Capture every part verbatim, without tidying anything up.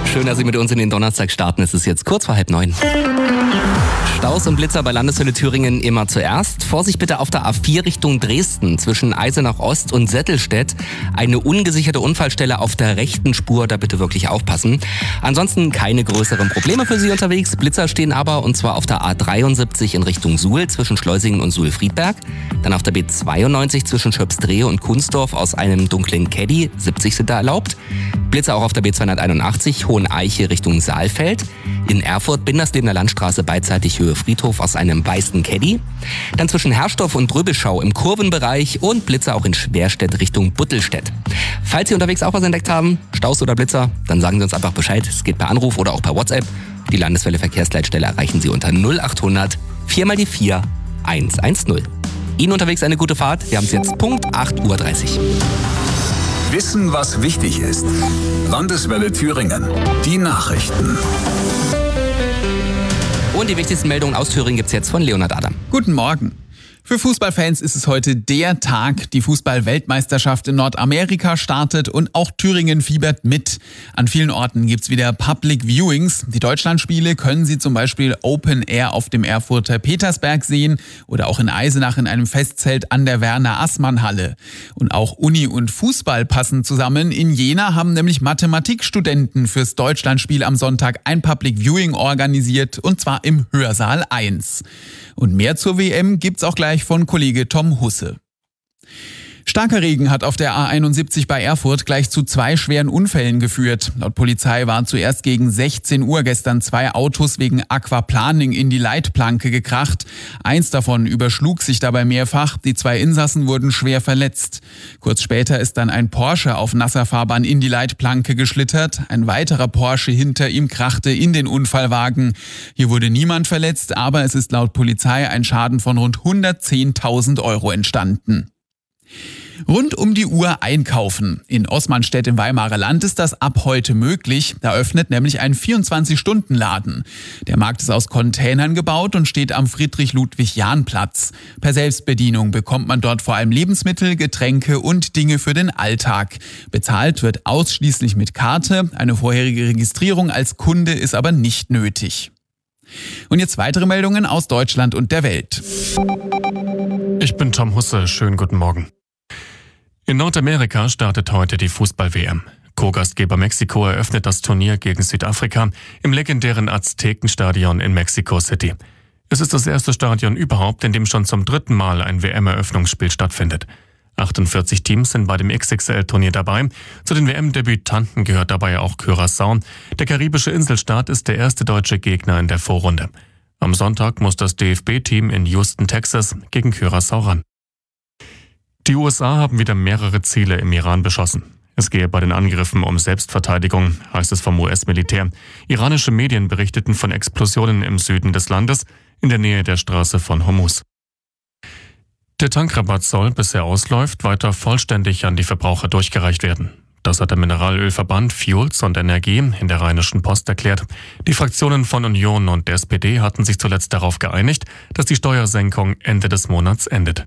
Schön, dass Sie mit uns in den Donnerstag starten. Es ist jetzt kurz vor halb neun. Staus und Blitzer bei Landeshölle Thüringen immer zuerst. Vorsicht bitte auf der A vier Richtung Dresden zwischen Eisenach Ost und Settelstedt. Eine ungesicherte Unfallstelle auf der rechten Spur, da bitte wirklich aufpassen. Ansonsten keine größeren Probleme für Sie unterwegs. Blitzer stehen aber, und zwar auf der A dreiundsiebzig in Richtung Suhl zwischen Schleusingen und Suhl-Friedberg. Dann auf der B zweiundneunzig zwischen Schöpsdrehe und Kunsdorf aus einem dunklen Caddy. siebzig sind da erlaubt. Blitzer auch auf der B zweihunderteinundachtzig Hoheneiche Richtung Saalfeld. In Erfurt Binderslebener Landstraße beidseitig Höhe Friedhof aus einem weißen Caddy. Dann zwischen Herrstorf und Brübelschau im Kurvenbereich und Blitzer auch in Schwerstedt Richtung Buttelstedt. Falls Sie unterwegs auch was entdeckt haben, Staus oder Blitzer, dann sagen Sie uns einfach Bescheid. Es geht per Anruf oder auch per WhatsApp. Die Landeswelle Verkehrsleitstelle erreichen Sie unter null achthundert vier mal die vier hundertzehn. Ihnen unterwegs eine gute Fahrt. Wir haben es jetzt Punkt acht Uhr dreißig. Wissen, was wichtig ist. Landeswelle Thüringen. Die Nachrichten. Und die wichtigsten Meldungen aus Thüringen gibt's jetzt von Leonhard Adam. Guten Morgen. Für Fußballfans ist es heute der Tag. Die Fußball-Weltmeisterschaft in Nordamerika startet und auch Thüringen fiebert mit. An vielen Orten gibt's wieder Public Viewings. Die Deutschlandspiele können Sie zum Beispiel Open Air auf dem Erfurter Petersberg sehen oder auch in Eisenach in einem Festzelt an der Werner-Assmann-Halle. Und auch Uni und Fußball passen zusammen. In Jena haben nämlich Mathematikstudenten fürs Deutschlandspiel am Sonntag ein Public Viewing organisiert, und zwar im Hörsaal eins. Und mehr zur W M gibt's auch gleich von Kollege Tom Husse. Starker Regen hat auf der A einundsiebzig bei Erfurt gleich zu zwei schweren Unfällen geführt. Laut Polizei waren zuerst gegen sechzehn Uhr gestern zwei Autos wegen Aquaplaning in die Leitplanke gekracht. Eins davon überschlug sich dabei mehrfach. Die zwei Insassen wurden schwer verletzt. Kurz später ist dann ein Porsche auf nasser Fahrbahn in die Leitplanke geschlittert. Ein weiterer Porsche hinter ihm krachte in den Unfallwagen. Hier wurde niemand verletzt, aber es ist laut Polizei ein Schaden von rund hundertzehntausend Euro entstanden. Rund um die Uhr einkaufen. In Osmanstedt im Weimarer Land ist das ab heute möglich. Da öffnet nämlich ein vierundzwanzig-Stunden-Laden. Der Markt ist aus Containern gebaut und steht am Friedrich-Ludwig-Jahn-Platz. Per Selbstbedienung bekommt man dort vor allem Lebensmittel, Getränke und Dinge für den Alltag. Bezahlt wird ausschließlich mit Karte. Eine vorherige Registrierung als Kunde ist aber nicht nötig. Und jetzt weitere Meldungen aus Deutschland und der Welt. Ich bin Tom Husse, schönen guten Morgen. In Nordamerika startet heute die Fußball-W M. Co-Gastgeber Mexiko eröffnet das Turnier gegen Südafrika im legendären Aztekenstadion in Mexico City. Es ist das erste Stadion überhaupt, in dem schon zum dritten Mal ein W M-Eröffnungsspiel stattfindet. achtundvierzig Teams sind bei dem X X L-Turnier dabei. Zu den W M-Debütanten gehört dabei auch Curaçao. Der karibische Inselstaat ist der erste deutsche Gegner in der Vorrunde. Am Sonntag muss das D F B-Team in Houston, Texas, gegen Curaçao ran. Die U S A haben wieder mehrere Ziele im Iran beschossen. Es gehe bei den Angriffen um Selbstverteidigung, heißt es vom U S-Militär. Iranische Medien berichteten von Explosionen im Süden des Landes, in der Nähe der Straße von Hormuz. Der Tankrabatt soll, bis er ausläuft, weiter vollständig an die Verbraucher durchgereicht werden. Das hat der Mineralölverband Fuels und Energie in der Rheinischen Post erklärt. Die Fraktionen von Union und der S P D hatten sich zuletzt darauf geeinigt, dass die Steuersenkung Ende des Monats endet.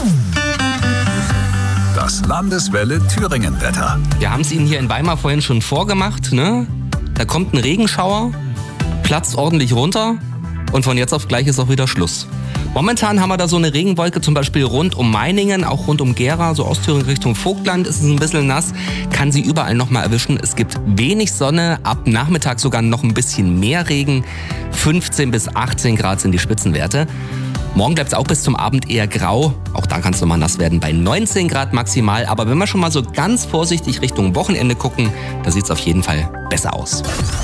Das Landeswelle Thüringen-Wetter. Wir haben es Ihnen hier in Weimar vorhin schon vorgemacht, ne? Da kommt ein Regenschauer, platzt ordentlich runter und von jetzt auf gleich ist auch wieder Schluss. Momentan haben wir da so eine Regenwolke, zum Beispiel rund um Meiningen, auch rund um Gera, so Ostthüringen Richtung Vogtland ist es ein bisschen nass, kann sie überall nochmal erwischen. Es gibt wenig Sonne, ab Nachmittag sogar noch ein bisschen mehr Regen, fünfzehn bis achtzehn Grad sind die Spitzenwerte. Morgen bleibt es auch bis zum Abend eher grau. Auch da kann es nochmal nass werden bei neunzehn Grad maximal. Aber wenn wir schon mal so ganz vorsichtig Richtung Wochenende gucken, da sieht es auf jeden Fall besser aus.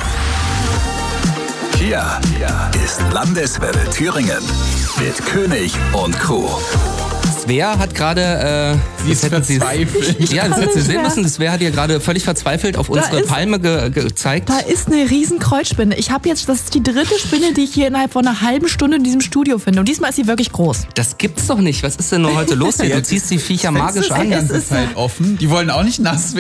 Hier ist Landeswelle Thüringen mit König und Co. Svea hat gerade, äh, Sie ist verzweifelt. Ja, das hätten Sie sehen müssen. Svea hat hier gerade völlig verzweifelt auf unsere ist, Palme ge gezeigt. Da ist eine riesen Kreuzspinne. Ich habe jetzt, das ist die dritte Spinne, die ich hier innerhalb von einer halben Stunde in diesem Studio finde. Und diesmal ist sie wirklich groß. Das gibt's doch nicht. Was ist denn nur heute los hier? Du ziehst die Viecher magisch an. Die ganze Zeit offen. Die wollen auch nicht nass werden.